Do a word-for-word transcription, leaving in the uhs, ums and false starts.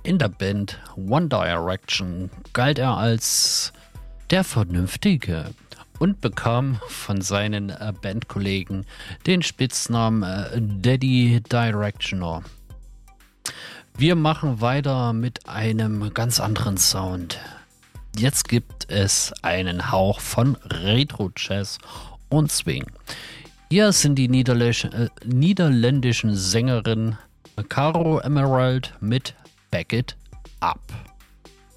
In der Band One Direction galt er als der Vernünftige und bekam von seinen äh, Bandkollegen den Spitznamen äh, Daddy Directioner. Wir machen weiter mit einem ganz anderen Sound. Jetzt gibt es einen Hauch von Retro-Jazz und Swing. Hier sind die Niederläsch äh, niederländischen Sängerinnen Caro Emerald mit Back It Up.